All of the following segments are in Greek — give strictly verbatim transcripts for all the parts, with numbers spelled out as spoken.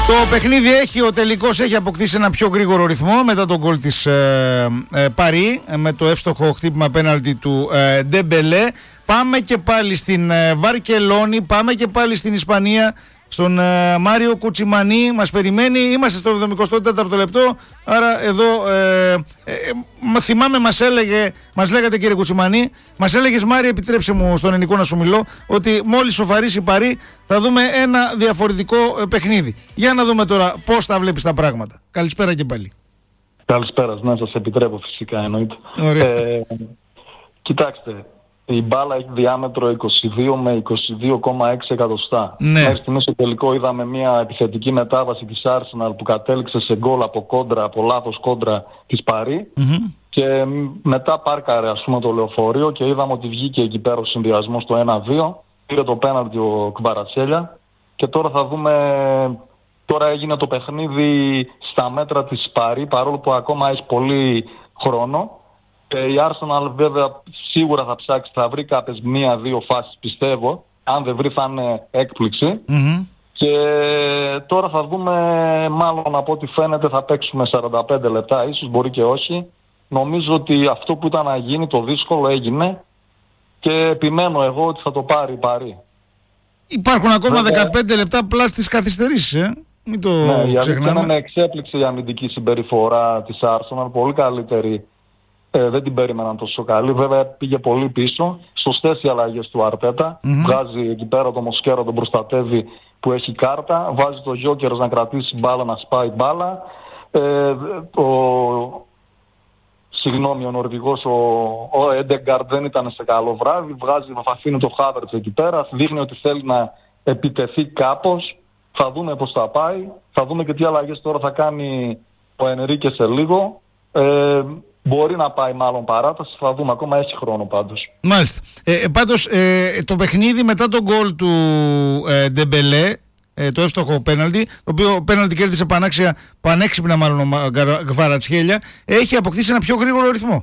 Το παιχνίδι έχει, ο τελικός έχει αποκτήσει ένα πιο γρήγορο ρυθμό μετά τον γκολ της ε, ε, Παρί με το εύστοχο χτύπημα πέναλτι του ε, Ντεμπελέ. Πάμε και πάλι στην ε, Βαρκελόνη, πάμε και πάλι στην Ισπανία, στον ε, Μάριο Κουτσιμανί. Μας περιμένει, είμαστε στο εβδομηκοστό τέταρτο λεπτό, άρα εδώ ε, ε, ε, θυμάμαι μας έλεγε, μας λέγατε κύριε Κουτσιμανί, μας έλεγες Μάρη, επιτρέψε μου στον ελληνικό να σου μιλώ, ότι μόλις σοφαρίσει η Παρί θα δούμε ένα διαφορετικό ε, παιχνίδι. Για να δούμε τώρα πώς θα βλέπεις τα πράγματα. Καλησπέρα και πάλι. Καλησπέρα, να σας επιτρέπω φυσικά εννοείται. Ε, κοιτάξτε, η μπάλα έχει διάμετρο είκοσι δύο με είκοσι δύο κόμμα έξι εκατοστά. Ναι. Μέχρι στιγμής στο τελικό είδαμε μια επιθετική μετάβαση της Arsenal που κατέληξε σε γκολ από κόντρα, από λάθος κόντρα της Παρί. Mm-hmm. Και μετά πάρκαρε ας πούμε το λεωφορείο και είδαμε ότι βγήκε εκεί πέρα ο συνδυασμός στο ένα δύο. Πήρε το πέναλτι ο Κβαρατσχέλια. Και τώρα θα δούμε... Τώρα έγινε το παιχνίδι στα μέτρα της Παρί, παρόλο που ακόμα έχει πολύ χρόνο. Η Arsenal βέβαια σίγουρα θα ψάξει, θα βρει κάποιες μία-δύο φάσεις πιστεύω. Αν δεν βρει θα είναι έκπληξη. Mm-hmm. Και τώρα θα δούμε, μάλλον από ό,τι φαίνεται θα παίξουμε σαράντα πέντε λεπτά, ίσως μπορεί και όχι. Νομίζω ότι αυτό που ήταν να γίνει, το δύσκολο έγινε και επιμένω εγώ ότι θα το πάρει η Παρί. Υπάρχουν ακόμα βέβαια δεκαπέντε λεπτά πλάς τις καθυστερήσεις, ε. Μην το ναι, ξεχνάμε. Με εξέπληξε η αμυντική συμπεριφορά της Arsenal, πολύ καλύτερη. Ε, δεν την περίμεναν τόσο καλή. Βέβαια πήγε πολύ πίσω. Σωστές οι αλλαγές του Αρτέτα. Mm-hmm. Βγάζει εκεί πέρα το Μοσκέρο, τον προστατεύει που έχει κάρτα. Βάζει το Γιόκερος να κρατήσει μπάλα, να σπάει μπάλα. Ε, ο... Συγγνώμη, ο Νορβηγός, ο, ο Έντεγκαρντ δεν ήταν σε καλό βράδυ. Βγάζει, θα αφήνει το Χάβερτς εκεί πέρα. Δείχνει ότι θέλει να επιτεθεί κάπως. Θα δούμε πώς θα πάει. Θα δούμε και τι αλλαγές τώρα θα κάνει ο Ενρίκε σε λίγο. Ε, Μπορεί να πάει μάλλον παράταση, θα δούμε, ακόμα έχει χρόνο πάντως. Μάλιστα. Ε, πάντως ε, το παιχνίδι μετά τον γκολ του ε, Ντεμπελέ, ε, το εύστοχο πέναλτι, το οποίο πέναλτι κέρδισε πανάξια, πανέξυπνα μάλλον ο Κβαρατσχέλια, έχει αποκτήσει ένα πιο γρήγορο ρυθμό.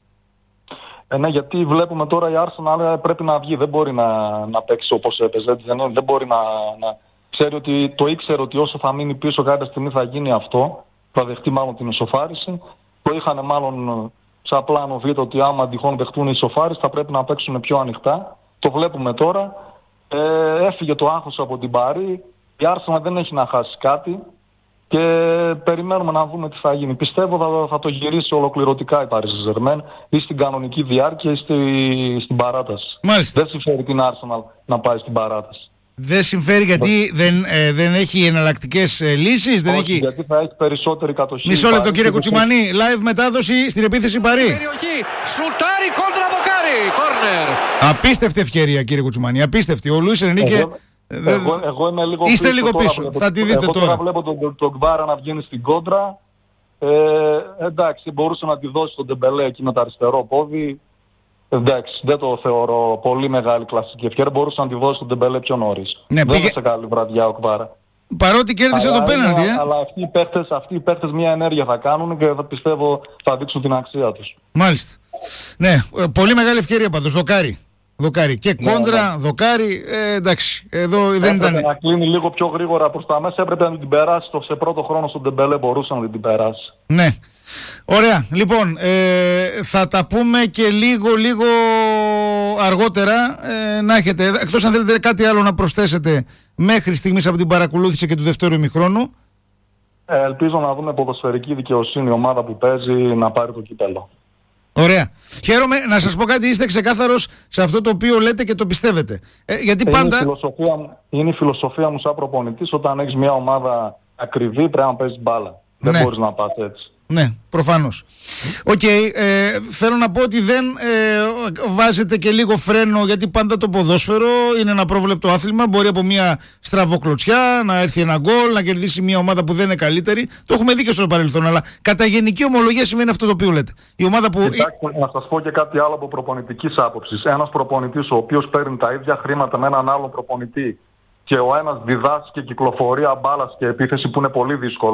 Ε, ναι, γιατί βλέπουμε τώρα η Arsenal πρέπει να βγει, δεν μπορεί να, να παίξει όπως έπαιζε, δεν, δεν μπορεί να, να ξέρει ότι το ήξερε ότι όσο θα μείνει πίσω κάποια στιγμή θα γίνει αυτό, θα δεχτεί μάλλον την ισοφάριση. Το είχαν μάλλον σαν πλάνο β' ότι άμα τυχόν δεχτούν οι ισοφάρες θα πρέπει να παίξουν πιο ανοιχτά. Το βλέπουμε τώρα. Ε, έφυγε το άγχος από την Παρί. Η Arsenal δεν έχει να χάσει κάτι και περιμένουμε να δούμε τι θα γίνει. Πιστεύω θα, θα το γυρίσει ολοκληρωτικά η Paris Saint-Germain ή στην κανονική διάρκεια ή στη, στην παράταση. Μάλιστα. Δεν συμφέρει την Arsenal να πάει στην παράταση. Δεν συμφέρει γιατί δεν, ε, δεν έχει εναλλακτικές ε, λύσεις. Δεν Όχι, έχει... γιατί θα έχει περισσότερη κατοχή. Μισό λεπτό κύριε Κουτσιμανί, live μετάδοση στην επίθεση Παρί. Σουλτάρι κόντρα δοκάρι, κόρνερ. Απίστευτη ευκαιρία κύριε Κουτσιμανί, απίστευτη. Ο Λουίς Ενρίκε... Εγώ, εγώ, εγώ είμαι λίγο Είστε πίσω. λίγο πίσω, Βλέπω, θα τη δείτε εγώ τώρα. Τώρα βλέπω τον το, το Κβάρα να βγαίνει στην κόντρα. Ε, εντάξει, μπορούσε να τη δώσει τον Ντεμπελέ εκεί με το αριστερό πόδι. Εντάξει, δεν το θεωρώ πολύ μεγάλη κλασική ευκαιρία. Μπορούσε να τη δώσει τον Ντεμπελέ πιο νωρίς. Ναι, δεν πήγε... είναι σε καλή βραδιά ο Κβάρα. Παρότι κέρδισε αλλά το πέναλτι, είναι, ε. Αλλά αυτοί οι παίχτες, αυτοί οι παίχτες μια ενέργεια θα κάνουν και θα πιστεύω θα δείξουν την αξία τους. Μάλιστα. Ναι, πολύ μεγάλη ευκαιρία πάντως. Δοκάρι. Δοκάρι. Και κόντρα, ναι, ναι. Δοκάρι. Ε, εντάξει. Εδώ έπρεπε δεν ήταν. Να κλείνει λίγο πιο γρήγορα προς τα μέσα. Έπρεπε να την περάσει. Το σε πρώτο χρόνο στον Ντεμπελέ μπορούσε να την περάσει. Ναι. Ωραία. Λοιπόν, ε, θα τα πούμε και λίγο λίγο αργότερα. Ε, να έχετε, εκτός αν θέλετε κάτι άλλο να προσθέσετε μέχρι στιγμής από την παρακολούθηση και του δεύτερου ημιχρόνου. Ε, ελπίζω να δούμε ποδοσφαιρική δικαιοσύνη, ομάδα που παίζει να πάρει το κύπελλο. Ωραία. Χαίρομαι να σας πω κάτι, είστε ξεκάθαρος σε αυτό το οποίο λέτε και το πιστεύετε. Ε, γιατί είναι πάντα... Η φιλοσοφία, είναι η φιλοσοφία μου σαν προπονητής, όταν έχεις μια ομάδα ακριβή πρέπει να παίζεις μπάλα. Δεν ναι. μπορείς να πας έτσι. Ναι, προφανώς. Οκ, okay, ε, θέλω να πω ότι δεν ε, βάζετε και λίγο φρένο, γιατί πάντα το ποδόσφαιρο είναι ένα πρόβλεπτο άθλημα. Μπορεί από μια στραβοκλωτσιά να έρθει ένα γκολ, να κερδίσει μια ομάδα που δεν είναι καλύτερη. Το έχουμε δει και στο παρελθόν, αλλά κατά γενική ομολογία σημαίνει αυτό το οποίο λέτε. Η ομάδα που... Κοιτάξτε, να σας πω και κάτι άλλο από προπονητικής άποψης. Ένας προπονητής ο οποίος παίρνει τα ίδια χρήματα με έναν άλλον προπονητή και ο ένας διδάσκει κυκλοφορία μπάλας και επίθεση που είναι πολύ δύσκολο,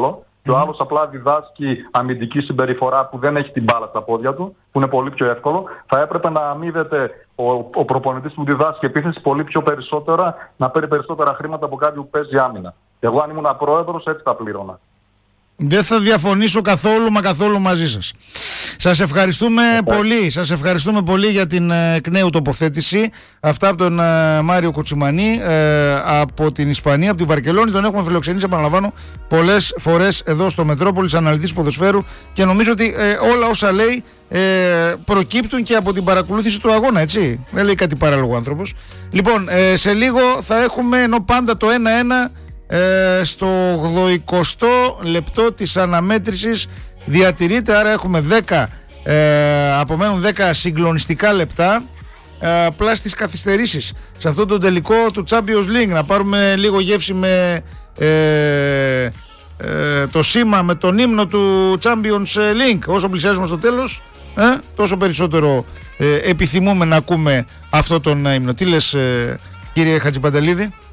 και ο άλλος απλά διδάσκει αμυντική συμπεριφορά που δεν έχει την μπάλα στα πόδια του, που είναι πολύ πιο εύκολο, θα έπρεπε να αμείβεται ο, ο προπονητής που διδάσκει επίθεση πολύ πιο περισσότερα, να παίρνει περισσότερα χρήματα από κάποιον που παίζει άμυνα. Εγώ αν ήμουν πρόεδρος έτσι τα πλήρωνα. Δεν θα διαφωνήσω καθόλου μα καθόλου μαζί σας. Σας ευχαριστούμε okay. πολύ. Σας ευχαριστούμε πολύ για την εκ νέου τοποθέτηση. Αυτά από τον uh, Μάριο Κουτσιμανί ε, από την Ισπανία, από την Βαρκελόνη. Τον έχουμε φιλοξενήσει, επαναλαμβάνω, πολλές φορές εδώ στο Μετρόπολης, αναλυτής ποδοσφαίρου, και νομίζω ότι ε, όλα όσα λέει ε, προκύπτουν και από την παρακολούθηση του αγώνα, έτσι. Δεν λέει κάτι παράλογο άνθρωπος. Λοιπόν, ε, σε λίγο θα έχουμε, ενώ πάντα το ένα ένα ε, στο ογδοηκοστό λεπτό της αναμέτρησης διατηρείται, άρα έχουμε δέκα, ε, απομένουν δέκα συγκλονιστικά λεπτά, ε, απλά στις καθυστερήσεις σε αυτό το τελικό του Champions League. Να πάρουμε λίγο γεύση με ε, ε, το σήμα, με τον ύμνο του Champions League. Όσο πλησιάζουμε στο τέλος, ε, τόσο περισσότερο ε, επιθυμούμε να ακούμε αυτό τον ύμνο. Τι λες, ε, κύριε Χατζιπαντελίδη?